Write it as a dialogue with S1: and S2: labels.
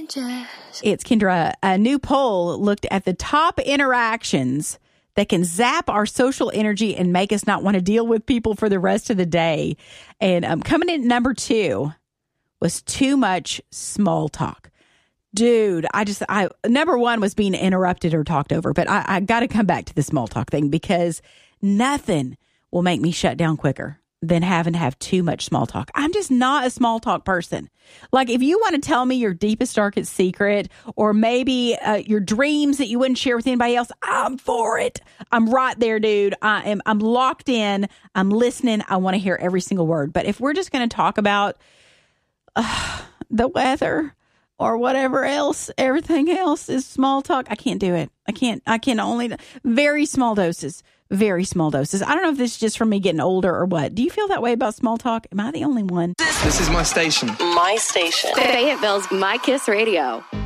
S1: It's Kendra. A new poll looked at the top interactions that can zap our social energy and make us not want to deal with people for the rest of the day. And coming in at number 2 was too much small talk. Dude, number 1 was being interrupted or talked over, but I got to come back to the small talk thing because nothing will make me shut down quicker than having to have too much small talk. I'm just not a small talk person. Like, if you want to tell me your deepest, darkest secret, or maybe your dreams that you wouldn't share with anybody else, I'm for it. I'm right there, dude. I'm locked in. I'm listening. I want to hear every single word. But if we're just going to talk about the weather or whatever else, everything else is small talk, I can't do it. I can only, very small doses. Very small doses. I don't know if this is just from me getting older or what. Do you feel that way about small talk? Am I the only one?
S2: This is my station.
S3: My station. Fayetteville's My Kiss Radio.